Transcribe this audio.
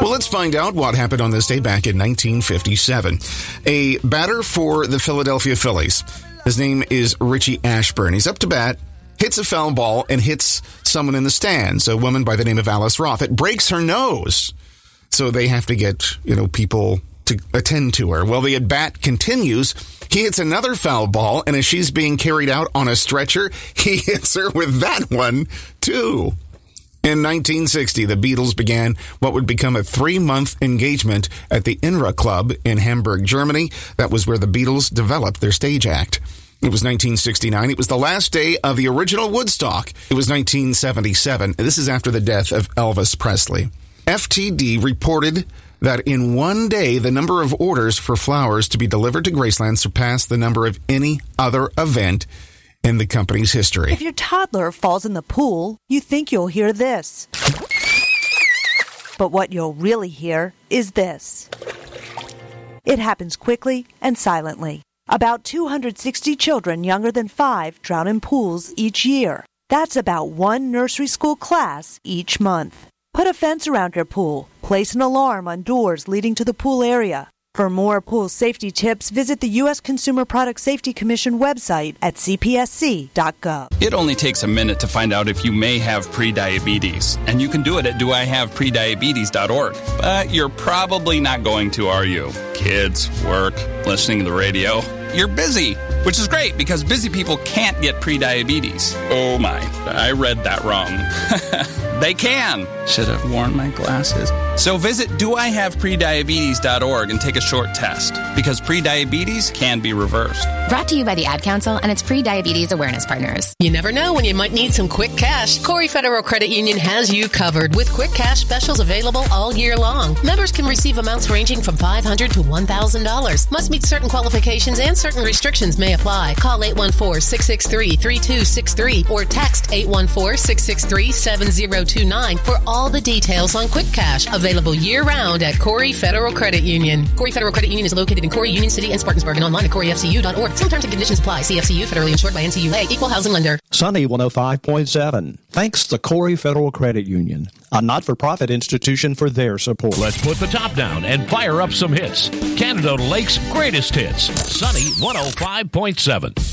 Well, let's find out what happened on this day back in 1957. A batter for the Philadelphia Phillies. His name is Richie Ashburn. He's up to bat, hits a foul ball, and hits someone in the stands, a woman by the name of Alice Roth. It breaks her nose. So they have to get, people to attend to her. Well, the at-bat continues. He hits another foul ball, and as she's being carried out on a stretcher, he hits her with that one, too. In 1960, the Beatles began what would become a 3-month engagement at the INRA Club in Hamburg, Germany. That was where the Beatles developed their stage act. It was 1969. It was the last day of the original Woodstock. It was 1977. This is after the death of Elvis Presley. FTD reported that in one day, the number of orders for flowers to be delivered to Graceland surpassed the number of any other event in the company's history. If your toddler falls in the pool, you think you'll hear this. But what you'll really hear is this. It happens quickly and silently. About 260 children younger than 5 drown in pools each year. That's about one nursery school class each month. Put a fence around your pool. Place an alarm on doors leading to the pool area. For more pool safety tips, visit the U.S. Consumer Product Safety Commission website at cpsc.gov. It only takes a minute to find out if you may have prediabetes, and you can do it at doihaveprediabetes.org. But you're probably not going to, are you? Kids, work, listening to the radio. You're busy, which is great because busy people can't get prediabetes. Oh my, I read that wrong. They can. Should have worn my glasses. So visit doihaveprediabetes.org and take a short test because prediabetes can be reversed. Brought to you by the Ad Council and its pre-diabetes awareness partners. You never know when you might need some quick cash. Corey Federal Credit Union has you covered with quick cash specials available all year long. Members can receive amounts ranging from $500 to $1,000. Must meet certain qualifications and certain restrictions may apply. Call 814-663-3263 or text 814-663-7029 for all the details on quick cash. Available year-round at Corey Federal Credit Union. Corey Federal Credit Union is located in Corey, Union City, and Spartansburg, and online at CoreyFCU.org. Some terms and conditions apply. CFCU, federally insured by NCUA. Equal housing lender. Sunny 105.7. Thanks to Corey Federal Credit Union, a not-for-profit institution, for their support. Let's put the top down and fire up some hits. Canada Lake's greatest hits. Sunny 105.7.